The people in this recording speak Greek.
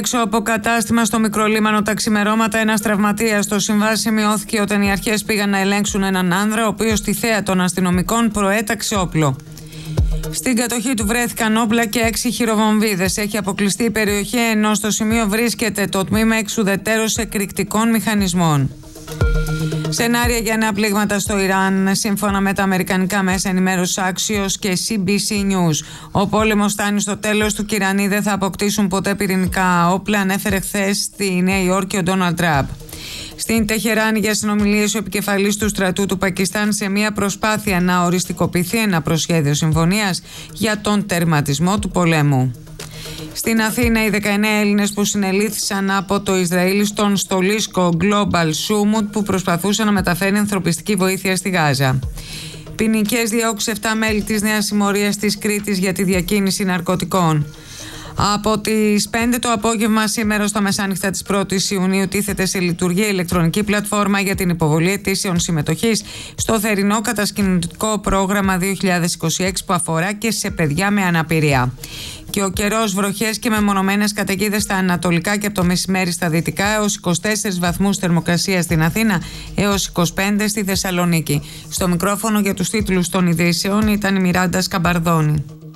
Έξω από κατάστημα στο Μικρολίμανο τα ξημερώματα, ένας τραυματίας. Το συμβάν σημειώθηκε όταν οι αρχές πήγαν να ελέγξουν έναν άνδρα, ο οποίος στη θέα των αστυνομικών προέταξε όπλο. Στην κατοχή του βρέθηκαν όπλα και 6 χειροβομβίδες. Έχει αποκλειστεί η περιοχή, ενώ στο σημείο βρίσκεται το τμήμα εξουδετέρως εκρηκτικών μηχανισμών. Σενάρια για νέα πλήγματα στο Ιράν, σύμφωνα με τα αμερικανικά μέσα ενημέρωσης Axios και CBC News. Ο πόλεμος φτάνει στο τέλος του και οι Ιρανοί δεν θα αποκτήσουν ποτέ πυρηνικά όπλα, ανέφερε χθες στη Νέα Υόρκη ο Ντόναλντ Τραμπ. Στην Τεχεράνη για συνομιλίες ο επικεφαλής του στρατού του Πακιστάν σε μια προσπάθεια να οριστικοποιηθεί ένα προσχέδιο συμφωνίας για τον τερματισμό του πολέμου. Στην Αθήνα, οι 19 Έλληνες που συνελήφθησαν από το Ισραήλ στον στολίσκο Global Sumut που προσπαθούσε να μεταφέρει ανθρωπιστική βοήθεια στη Γάζα. Ποινικές διώξεις 7 μέλη της Νέας Συμμορίας της Κρήτης για τη διακίνηση ναρκωτικών. Από τις 5 το απόγευμα σήμερα στα μεσάνυχτα της 1ης Ιουνίου τίθεται σε λειτουργία ηλεκτρονική πλατφόρμα για την υποβολή αιτήσεων συμμετοχής στο θερινό κατασκηνωτικό πρόγραμμα 2026 που αφορά και σε παιδιά με αναπηρία. Και ο καιρός, βροχές και μεμονωμένες καταιγίδες στα ανατολικά και από το μεσημέρι στα δυτικά, έως 24 βαθμούς θερμοκρασία στην Αθήνα, έως 25 στη Θεσσαλονίκη. Στο μικρόφωνο για τους τίτλους των ειδήσεων ήταν η Μιράντα Σκαμπαρδόνη.